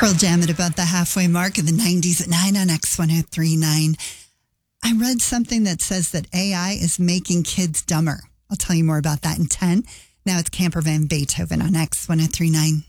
Pearl Jam at about the halfway mark of the 90s at 9 on X1039. I read something that says that AI is making kids dumber. I'll tell you more about that in 10. Now it's Camper Van Beethoven on X1039.